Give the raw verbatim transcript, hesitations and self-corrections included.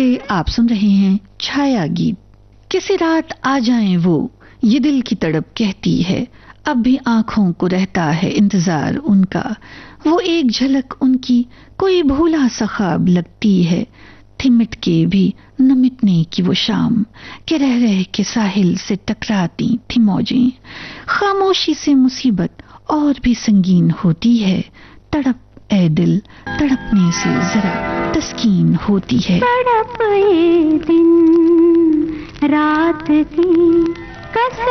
से आप सुन रहे हैं छाया गीत। किसी रात आ जाएं वो, ये दिल की तड़प कहती है, अब भी आंखों को रहता है इंतजार उनका। वो एक झलक उनकी कोई भूला सा ख्वाब लगती है, थिमिट के भी न मिटने की वो शाम के रह रह के साहिल से टकराती थी मौजें। खामोशी से मुसीबत और भी संगीन होती है, तड़प ए दिल तड़पने से जरा तस्कीन होती है। तड़प ये दिन रात की कसम